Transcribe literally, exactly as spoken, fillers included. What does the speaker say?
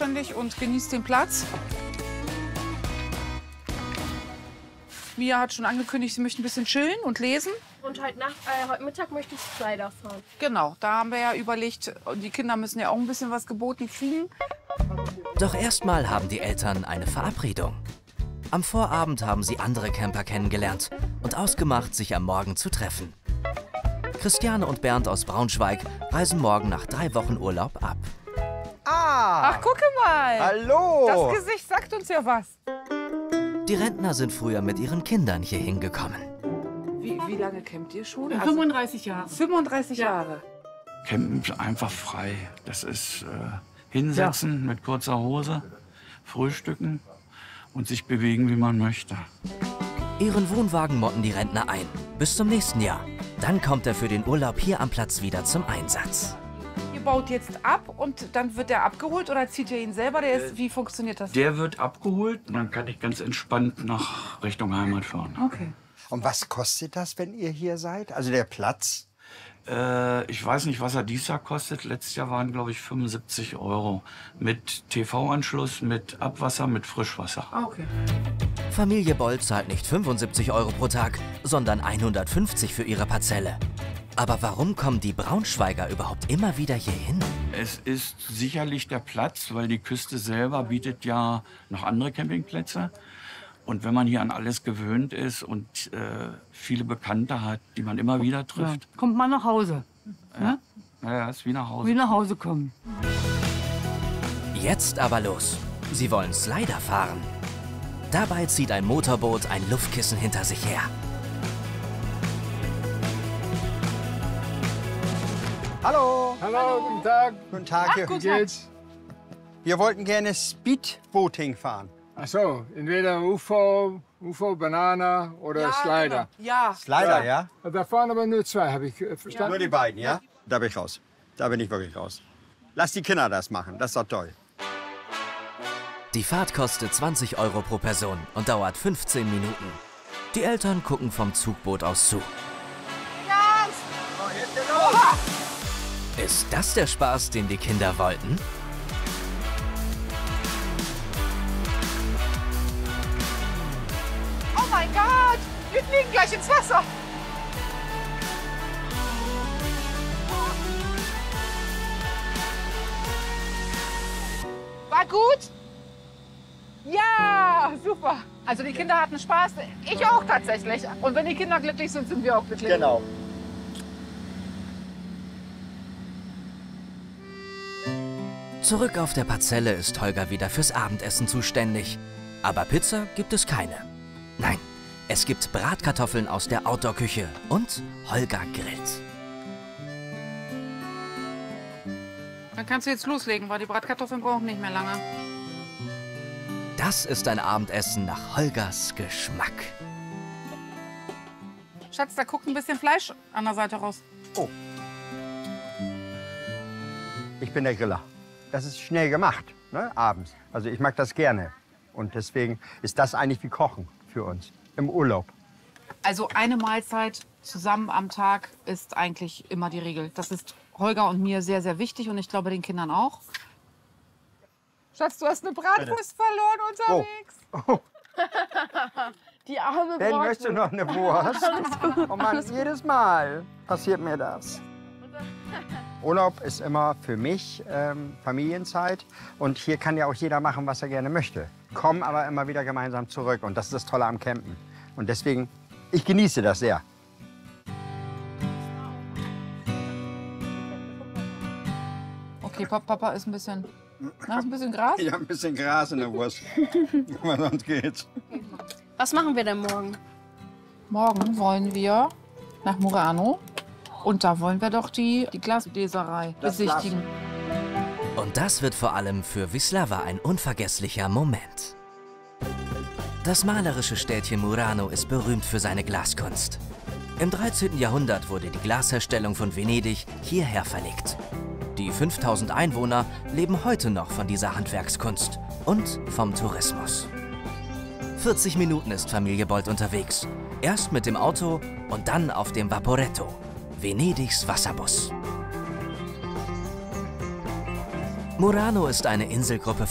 anständig und genießt den Platz. Mia hat schon angekündigt, sie möchte ein bisschen chillen und lesen. Und heute, Nacht, äh, heute Mittag möchte ich Slider fahren. Genau, da haben wir ja überlegt, die Kinder müssen ja auch ein bisschen was geboten kriegen. Doch erstmal haben die Eltern eine Verabredung. Am Vorabend haben sie andere Camper kennengelernt und ausgemacht, sich am Morgen zu treffen. Christiane und Bernd aus Braunschweig reisen morgen nach drei Wochen Urlaub ab. Ah! Ach, gucke mal! Hallo! Das Gesicht sagt uns ja was. Die Rentner sind früher mit ihren Kindern hier hingekommen. Wie, wie lange campt ihr schon? fünfunddreißig Jahre. fünfunddreißig Ja. Jahre. Campen ist einfach frei. Das ist äh, hinsetzen ja. mit kurzer Hose, frühstücken und sich bewegen, wie man möchte. Ihren Wohnwagen motten die Rentner ein. Bis zum nächsten Jahr. Dann kommt er für den Urlaub hier am Platz wieder zum Einsatz. Ihr baut jetzt ab und dann wird er abgeholt oder zieht ihr ihn selber? Der ist, wie funktioniert das? Der wird abgeholt und dann kann ich ganz entspannt nach Richtung Heimat fahren. Okay. Und was kostet das, wenn ihr hier seid? Also der Platz? Äh, ich weiß nicht, was er dieses Jahr kostet. Letztes Jahr waren, glaube ich, fünfundsiebzig Euro. Mit T V-Anschluss, mit Abwasser, mit Frischwasser. Ah, okay. Familie Boll zahlt nicht fünfundsiebzig Euro pro Tag, sondern hundertfünfzig für ihre Parzelle. Aber warum kommen die Braunschweiger überhaupt immer wieder hierhin? Es ist sicherlich der Platz, weil die Küste selber bietet ja noch andere Campingplätze. Und wenn man hier an alles gewöhnt ist und äh, viele Bekannte hat, die man immer wieder trifft. Ja. Kommt man nach Hause. Ja, ja, ja, ist wie nach Hause. Wie nach Hause kommen. Jetzt aber los. Sie wollen Slider fahren. Dabei zieht ein Motorboot ein Luftkissen hinter sich her. Hallo! Hallo, guten Tag. Guten Tag. Ach, Wie guten geht's? Wir wollten gerne Speedboating fahren. Ach so, entweder U F O, U F O, Banana oder Slider. Genau. Ja. Slider, ja? Da fahren aber nur zwei, habe ich äh, verstanden. Nur die beiden, ja? Da bin ich raus. Da bin ich wirklich raus. Lass die Kinder das machen, das ist doch toll. Die Fahrt kostet zwanzig Euro pro Person und dauert fünfzehn Minuten. Die Eltern gucken vom Zugboot aus zu. Ist das der Spaß, den die Kinder wollten? Oh mein Gott! Wir fliegen gleich ins Wasser! War gut? Ja, super. Also die Kinder hatten Spaß, ich auch tatsächlich. Und wenn die Kinder glücklich sind, sind wir auch glücklich. Genau. Zurück auf der Parzelle ist Holger wieder fürs Abendessen zuständig. Aber Pizza gibt es keine. Nein, es gibt Bratkartoffeln aus der Outdoor-Küche und Holger grillt. Dann kannst du jetzt loslegen, weil die Bratkartoffeln brauchen nicht mehr lange. Das ist ein Abendessen nach Holgers Geschmack. Schatz, da guckt ein bisschen Fleisch an der Seite raus. Oh. Ich bin der Griller. Das ist schnell gemacht, ne, abends. Also ich mag das gerne. Und deswegen ist das eigentlich wie Kochen für uns im Urlaub. Also eine Mahlzeit zusammen am Tag ist eigentlich immer die Regel. Das ist Holger und mir sehr, sehr wichtig und ich glaube den Kindern auch. Schatz, du hast eine Bratwurst verloren unterwegs. Oh. Die arme Ben, Bratwurst. möchtest du noch eine Wurst? Oh Mann, jedes Mal passiert mir das. Urlaub ist immer für mich ähm, Familienzeit. Und hier kann ja auch jeder machen, was er gerne möchte. Kommen aber immer wieder gemeinsam zurück. Und das ist das Tolle am Campen. Und deswegen, ich genieße das sehr. Okay, Papa ist ein bisschen, na, ist ein bisschen Gras. Ich habe ein bisschen Gras in der Wurst. Aber sonst geht's. Was machen wir denn morgen? Morgen wollen wir nach Murano. Und da wollen wir doch die, die Glasbläserei Das besichtigen. Und das wird vor allem für Wisława ein unvergesslicher Moment. Das malerische Städtchen Murano ist berühmt für seine Glaskunst. Im dreizehnten Jahrhundert wurde die Glasherstellung von Venedig hierher verlegt. Die fünftausend Einwohner leben heute noch von dieser Handwerkskunst und vom Tourismus. vierzig Minuten ist Familie Bold unterwegs. Erst mit dem Auto und dann auf dem Vaporetto, Venedigs Wasserbus. Murano ist eine Inselgruppe